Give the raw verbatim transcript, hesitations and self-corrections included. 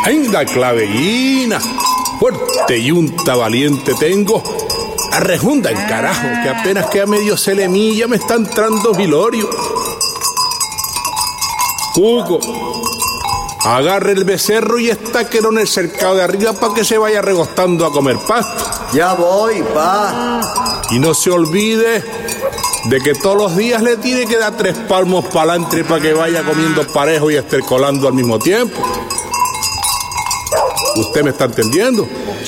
Venga, clavellina. Fuerte yunta valiente tengo. Arrejunda el carajo, que apenas queda medio celemilla me está entrando vilorio. Cuco, agarre el becerro y estáquelo en el cercado de arriba para que se vaya regostando a comer pasto. Ya voy, pa. Y no se olvide de que todos los días le tiene que dar tres palmos para adelante para que vaya comiendo parejo y estercolando al mismo tiempo. ¿Usted me está entendiendo?